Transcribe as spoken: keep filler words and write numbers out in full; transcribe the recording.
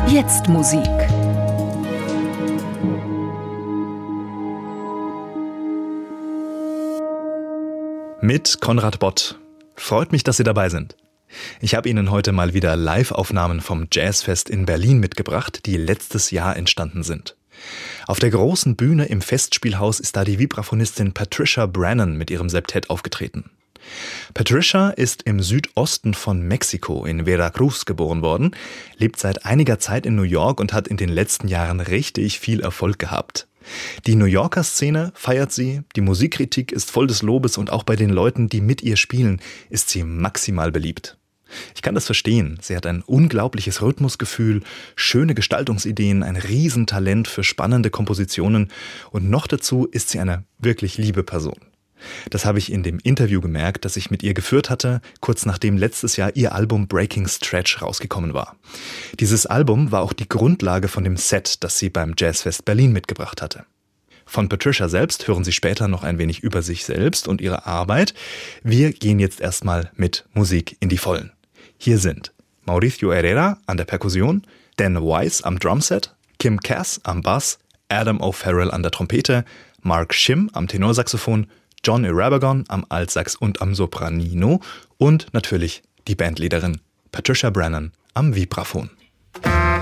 Jetzt Musik. Mit Konrad Bott. Freut mich, dass Sie dabei sind. Ich habe Ihnen heute mal wieder Live-Aufnahmen vom Jazzfest in Berlin mitgebracht, die letztes Jahr entstanden sind. Auf der großen Bühne im Festspielhaus ist da die Vibraphonistin Patricia Brannon mit ihrem Septett aufgetreten. Patricia ist im Südosten von Mexiko in Veracruz geboren worden, lebt seit einiger Zeit in New York und hat in den letzten Jahren richtig viel Erfolg gehabt. Die New Yorker Szene feiert sie, die Musikkritik ist voll des Lobes und auch bei den Leuten, die mit ihr spielen, ist sie maximal beliebt. Ich kann das verstehen. Sie hat ein unglaubliches Rhythmusgefühl, schöne Gestaltungsideen, ein Riesentalent für spannende Kompositionen und noch dazu ist sie eine wirklich liebe Person. Das habe ich in dem Interview gemerkt, das ich mit ihr geführt hatte, kurz nachdem letztes Jahr ihr Album Breaking Stretch rausgekommen war. Dieses Album war auch die Grundlage von dem Set, das sie beim Jazzfest Berlin mitgebracht hatte. Von Patricia selbst hören Sie später noch ein wenig über sich selbst und ihre Arbeit. Wir gehen jetzt erstmal mit Musik in die Vollen. Hier sind Mauricio Herrera an der Perkussion, Dan Weiss am Drumset, Kim Cass am Bass, Adam O'Farrell an der Trompete, Mark Shim am Tenorsaxophon, John Irabagon am Altsax und am Sopranino und natürlich die Bandleaderin Patricia Brannon am Vibraphon.